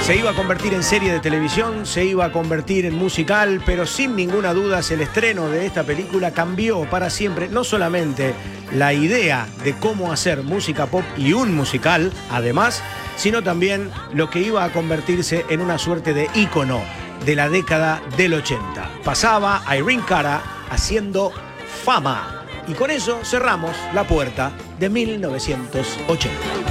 Se iba a convertir en serie de televisión, se iba a convertir en musical, pero sin ninguna duda el estreno de esta película cambió para siempre no solamente la idea de cómo hacer música pop y un musical, además, sino también lo que iba a convertirse en una suerte de ícono de la década del 80. Pasaba Irene Cara haciendo Fama. Y con eso cerramos la puerta de 1980.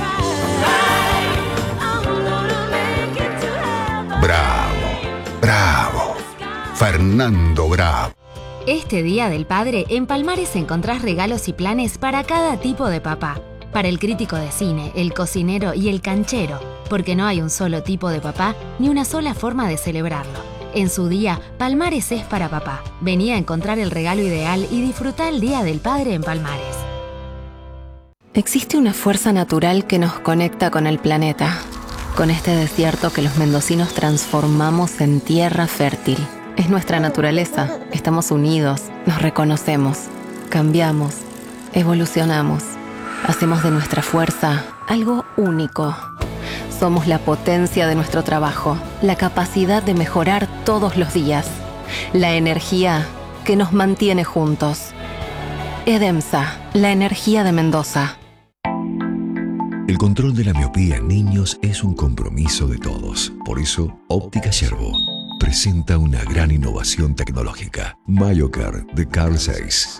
Bravo, bravo, Fernando Bravo. Este Día del Padre, en Palmares encontrás regalos y planes para cada tipo de papá. Para el crítico de cine, el cocinero y el canchero, porque no hay un solo tipo de papá ni una sola forma de celebrarlo. En su día, Palmares es para papá. Vení a encontrar el regalo ideal y disfrutá el Día del Padre en Palmares. Existe una fuerza natural que nos conecta con el planeta, con este desierto que los mendocinos transformamos en tierra fértil. Es nuestra naturaleza, estamos unidos, nos reconocemos, cambiamos, evolucionamos, hacemos de nuestra fuerza algo único. Somos la potencia de nuestro trabajo, la capacidad de mejorar todos los días, la energía que nos mantiene juntos. EDEMSA, la energía de Mendoza. El control de la miopía en niños es un compromiso de todos. Por eso, Óptica Yerbo presenta una gran innovación tecnológica. MyoCare de Carl Zeiss.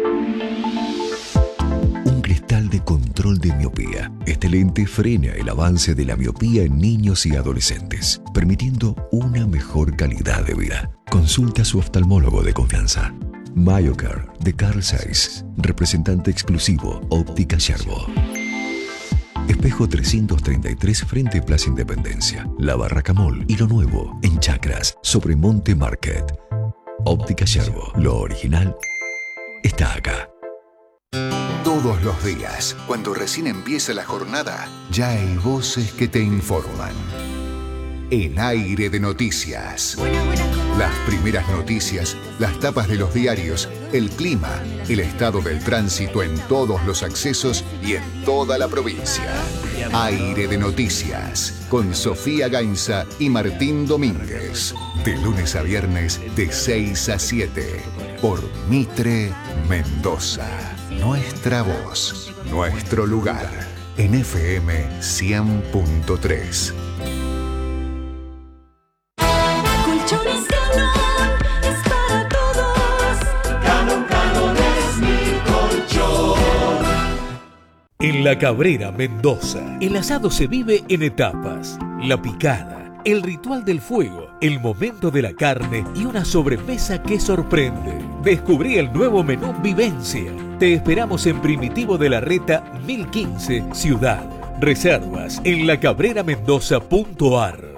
Un cristal de control de miopía. Este lente frena el avance de la miopía en niños y adolescentes, permitiendo una mejor calidad de vida. Consulta a su oftalmólogo de confianza. MyoCare de Carl Zeiss, representante exclusivo Óptica Yerbo. Espejo 333 frente Plaza Independencia, La Barraca Mall y lo nuevo en Chacras, sobre Monte Market. Óptica Yerbo, lo original está acá. Todos los días, cuando recién empieza la jornada, ya hay voces que te informan. El aire de noticias. Las primeras noticias, las tapas de los diarios, el clima, el estado del tránsito en todos los accesos y en toda la provincia. Aire de noticias, con Sofía Gainza y Martín Domínguez. De lunes a viernes, de 6 a 7, por Mitre Mendoza. Nuestra voz, nuestro lugar, en FM 100.3. Colchones Calón es para todos. Calón es mi colchón. En La Cabrera, Mendoza, el asado se vive en etapas. La picada, el ritual del fuego, el momento de la carne y una sobremesa que sorprende. Descubrí el nuevo menú Vivencia. Te esperamos en Primitivo de la Reta 1015, Ciudad. Reservas en lacabreramendoza.ar.